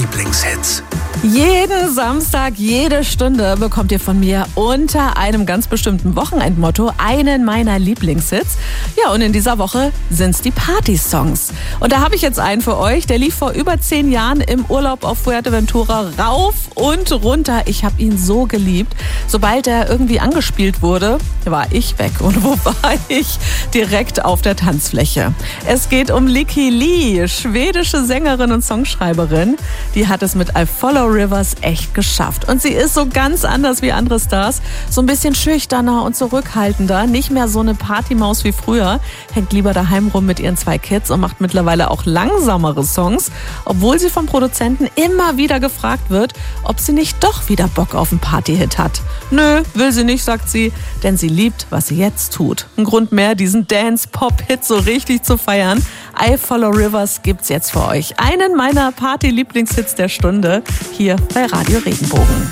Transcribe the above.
Lieblingshits. Jeden Samstag, jede Stunde bekommt ihr von mir unter einem ganz bestimmten Wochenendmotto einen meiner Lieblingshits. Ja, und in dieser Woche sind's die Party-Songs. Und da habe ich jetzt einen für euch, der lief vor über 10 Jahren im Urlaub auf Fuerteventura rauf und runter. Ich habe ihn so geliebt. Sobald er irgendwie angespielt wurde, war ich weg. Und wo war ich? Direkt auf der Tanzfläche. Es geht um Lykke Li, schwedische Sängerin und Songschreiberin. Die hat es mit I Follow Rivers echt geschafft. Und sie ist so ganz anders wie andere Stars. So ein bisschen schüchterner und zurückhaltender. Nicht mehr so eine Partymaus wie früher. Hängt lieber daheim rum mit ihren 2 Kids und macht mittlerweile auch langsamere Songs. Obwohl sie vom Produzenten immer wieder gefragt wird, ob sie nicht doch wieder Bock auf einen Partyhit hat. Nö, will sie nicht, sagt sie, denn sie liebt, was sie jetzt tut. Ein Grund mehr, diesen Dance-Pop-Hit so richtig zu feiern. I Follow Rivers gibt's jetzt für euch. Einen meiner Party-Lieblingshits der Stunde hier bei Radio Regenbogen.